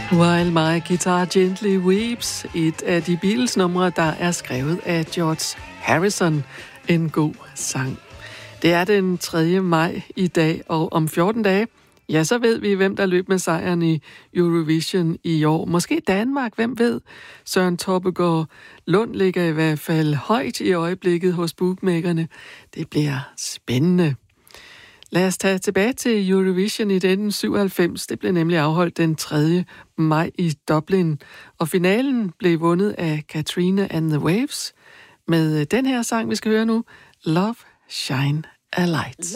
While My Guitar Gently Weeps, et af de Beatles-numre, der er skrevet af George Harrison. En god sang. Det er den 3. maj i dag, og om 14 dage, ja, så ved vi, hvem der løb med sejren i Eurovision i år. Måske Danmark, hvem ved? Søren Toppegaard Lund ligger i hvert fald højt i øjeblikket hos bookmakerne. Det bliver spændende. Lad os tage tilbage til Eurovision i 1997. Det blev nemlig afholdt den 3. maj i Dublin. Og finalen blev vundet af Katrina and the Waves med den her sang, vi skal høre nu, Love Shine a Light.